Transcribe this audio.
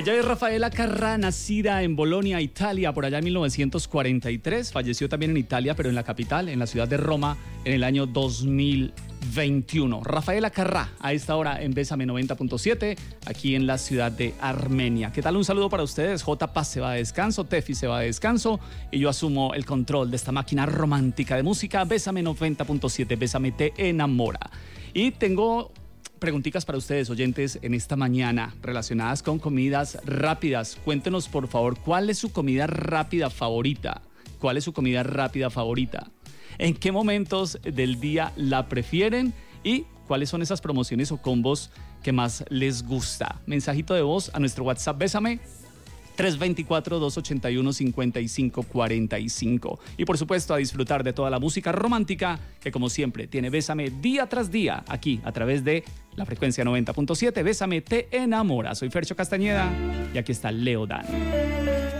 Ella es Rafaela Carrà, nacida en Bolonia, Italia, por allá en 1943. Falleció también en Italia, pero en la capital, en la ciudad de Roma, en el año 2021. Rafaela Carrà, a esta hora en Bésame 90.7, aquí en la ciudad de Armenia. ¿Qué tal? Un saludo para ustedes. J. Paz se va de descanso, Tefi se va de descanso y yo asumo el control de esta máquina romántica de música. Bésame 90.7, Bésame te enamora. Y tengo preguntitas para ustedes, oyentes, en esta mañana relacionadas con comidas rápidas. Cuéntenos, por favor, ¿cuál es su comida rápida favorita? ¿Cuál es su comida rápida favorita? ¿En qué momentos del día la prefieren? ¿Y cuáles son esas promociones o combos que más les gusta? Mensajito de voz a nuestro WhatsApp Bésame 324-281-5545. Y por supuesto a disfrutar de toda la música romántica que, como siempre, tiene Bésame día tras día aquí a través de la frecuencia 90.7. Bésame te enamora. Soy Fercho Castañeda y aquí está Leo Dan.